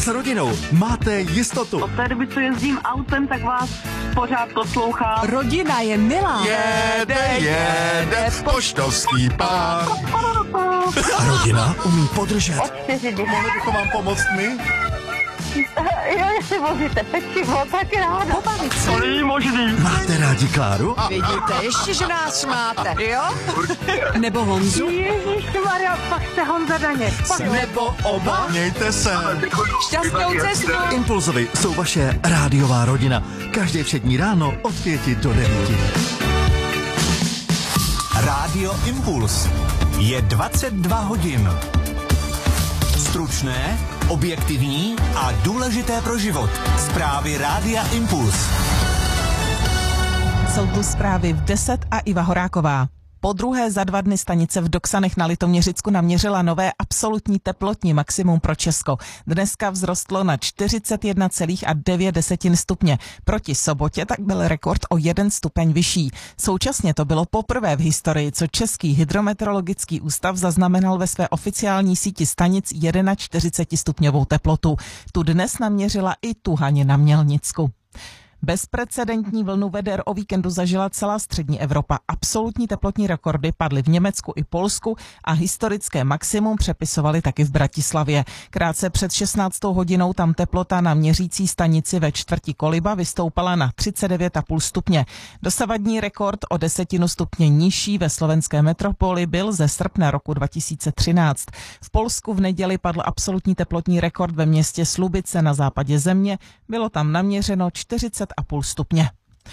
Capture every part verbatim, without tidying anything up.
s rodinou máte jistotu. Od té doby, co jezdím autem, tak vás pořád poslouchám. Rodina je milá. Jede, jede, poštovský pán. A rodina umí podržet. Od čtyři dny. Mohli bychom vám pomoct my? Jo, jestli vozíte pečivo, tak ráda. Pobavit se. To není možný. Máte rádi Kláru? Vidíte, ještě, že nás máte, jo? Nebo Honzu? Ježišmarja, pak jste Honza Daněk. Nebo oba? Mějte se. Šťastnou cestu. Impulzovi jsou vaše rádiová rodina. Každé všední ráno od pěti do devíti. Rádio Impuls. Je dvacet dva hodin. Stručné, objektivní a důležité pro život. Zprávy Rádia Impuls. Jsou tu zprávy v deset a Iva Horáková. Po druhé za dva dny stanice v Doksanech na Litoměřicku naměřila nové absolutní teplotní maximum pro Česko. Dneska vzrostlo na čtyřicet jedna celá devět stupně. Proti sobotě tak byl rekord o jeden stupeň vyšší. Současně to bylo poprvé v historii, co Český hydrometeorologický ústav zaznamenal ve své oficiální síti stanic čtyřicet jedna stupňovou teplotu. Tu dnes naměřila i Tuhaně na Mělnicku. Bezprecedentní vlnu veder o víkendu zažila celá střední Evropa. Absolutní teplotní rekordy padly v Německu i Polsku a historické maximum přepisovali taky v Bratislavě. Krátce před šestnáctou hodinou tam teplota na měřící stanici ve čtvrti Koliba vystoupala na třicet devět celá pět stupně. Dosavadní rekord o desetinu stupně nižší ve slovenské metropoli byl ze srpna roku dva tisíce třináct. V Polsku v neděli padl absolutní teplotní rekord ve městě Slubice na západě země. Bylo tam naměřeno čtyřicet a půl stupně.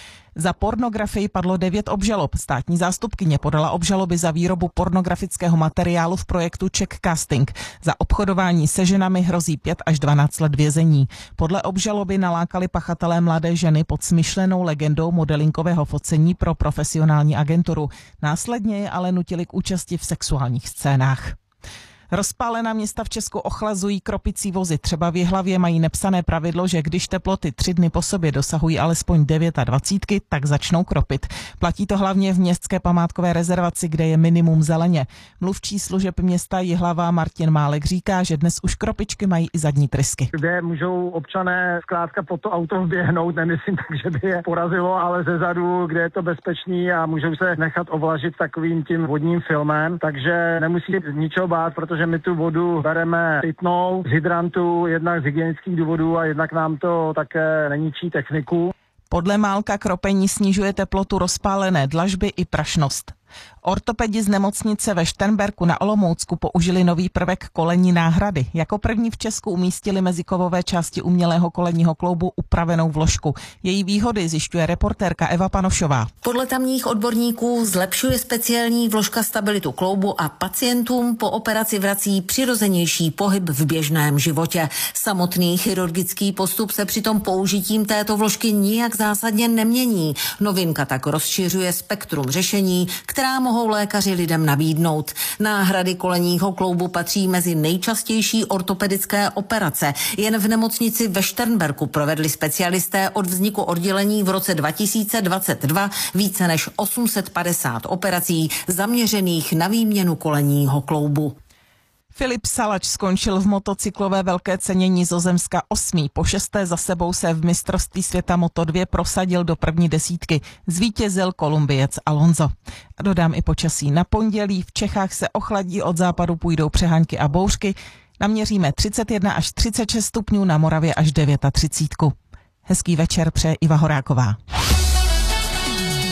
Za pornografii padlo devět obžalob. Státní zástupkyně podala obžaloby za výrobu pornografického materiálu v projektu Czech Casting. Za obchodování se ženami hrozí pět až dvanáct let vězení. Podle obžaloby nalákali pachatelé mladé ženy pod smyšlenou legendou modelinkového focení pro profesionální agenturu. Následně je ale nutili k účasti v sexuálních scénách. Rozpálená města v Česku ochlazují kropicí vozy. Třeba v Jihlavě mají nepsané pravidlo, že když teploty tři dny po sobě dosahují alespoň dvacet devět, tak začnou kropit. Platí to hlavně v městské památkové rezervaci, kde je minimum zeleně. Mluvčí služeb města Jihlava Martin Málek říká, že dnes už kropičky mají i zadní trysky. Kde můžou občané zkrátka po to auto vběhnout, nemyslím tak, že by je porazilo, ale ze zadu, kde je to bezpečný a můžou se nechat ovlažit takovým tím vodním filmem, takže nemusí ničeho bát, protože my tu vodu bereme pitnou z hydrantu, jednak z hygienických důvodů a jednak nám to také neničí techniku. Podle Málka kropení snižuje teplotu rozpálené dlažby i prašnost. Ortopedi z nemocnice ve Šternberku na Olomoucku použili nový prvek kolenní náhrady. Jako první v Česku umístili mezi kovové části umělého kolenního kloubu upravenou vložku. Její výhody zjišťuje reportérka Eva Panošová. Podle tamních odborníků zlepšuje speciální vložka stabilitu kloubu a pacientům po operaci vrací přirozenější pohyb v běžném životě. Samotný chirurgický postup se přitom použitím této vložky nijak zásadně nemění. Novinka tak rozšiřuje spektrum řešení, která mohou lékaři lidem nabídnout. Náhrady kolenního kloubu patří mezi nejčastější ortopedické operace. Jen v nemocnici ve Šternberku provedli specialisté od vzniku oddělení v roce dva tisíce dvacet dva více než osm set padesát operací zaměřených na výměnu kolenního kloubu. Filip Salač skončil v motocyklové velké ceně Nizozemska osmý. Po šesté za sebou se v mistrovství světa Moto dva prosadil do první desítky. Zvítězil Kolumbiec Alonso. A dodám i počasí. Na pondělí v Čechách se ochladí, od západu půjdou přehánky a bouřky. Naměříme třicet jedna až třicet šest stupňů, na Moravě až třicet devět. Hezký večer přeje Iva Horáková.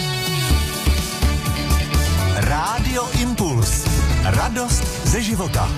Rádio Impuls. Radost ze života.